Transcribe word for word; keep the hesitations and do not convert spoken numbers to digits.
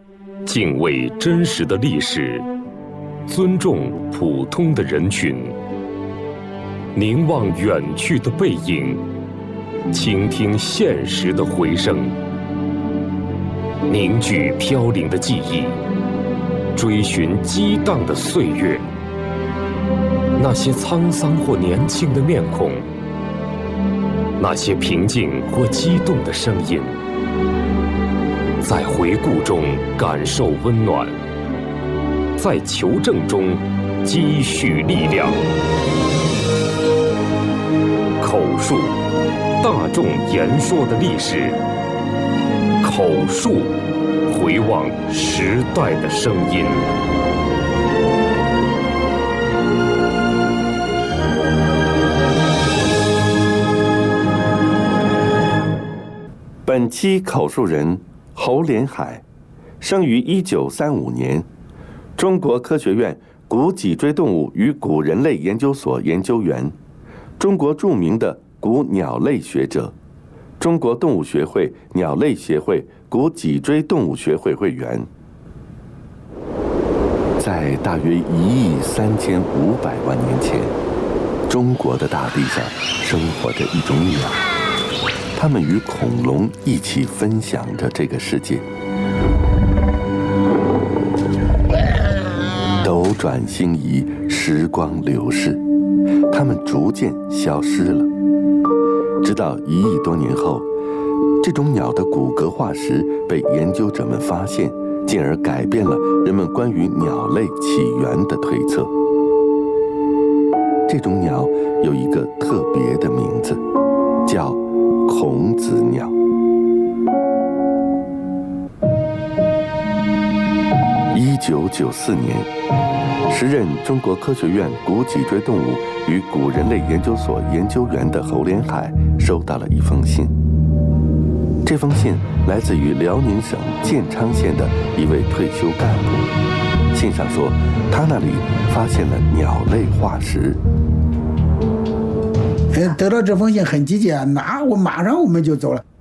敬畏真实的历史，尊重普通的人群，凝望远去的背影，倾听现实的回声，凝聚飘零的记忆，追寻激荡的岁月。那些沧桑或年轻的面孔，那些平静或激动的声音，在回顾中感受温暖，在求证中积蓄力量。口述，大众言说的历史；口述，回望时代的声音。 本期口述人侯连海，生于一九三五年，中国科学院古脊椎动物与古人类研究所研究员，中国著名的古鸟类学者，中国动物学会鸟类协会古脊椎动物学会会员。在大约一亿三千五百万年前，中国的大地上生活着一种鸟，它们与恐龙一起分享着这个世界。斗转星移，时光流逝，它们逐渐消失了。直到一亿多年后，这种鸟的骨骼化石被研究者们发现，进而改变了人们关于鸟类起源的推测。这种鸟有一个特别的名字，叫孔子鸟。一九九四年，时任中国科学院古脊椎动物与古人类研究所研究员的侯连海收到了一封信。这封信来自于辽宁省建昌县的一位退休干部。信上说，他那里发现了鸟类化石。 得到这封信很积极啊，那我马上我们就走了。